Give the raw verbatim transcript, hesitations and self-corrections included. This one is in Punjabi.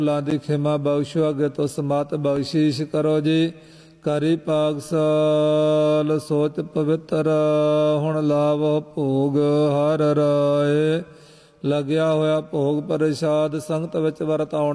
ਭੁੱਲਾਂ ਦੀ ਖਿਮਾ ਬਖਸ਼ੋ, ਅੱਗੇ ਤੋਂ ਸਮਤ ਬਖਸ਼ੀਸ਼ ਕਰੋ ਜੀ। ਕਰੀ ਪਾਕਸਾਲ ਸੋਚ ਪਵਿੱਤਰ, ਹੁਣ ਲਾਵੋ ਭੋਗ ਹਰ ਰਾਏ। ਲੱਗਿਆ ਹੋਇਆ ਭੋਗ ਪ੍ਰਸ਼ਾਦ ਸੰਗਤ ਵਿੱਚ ਵਰਤਾਉਣ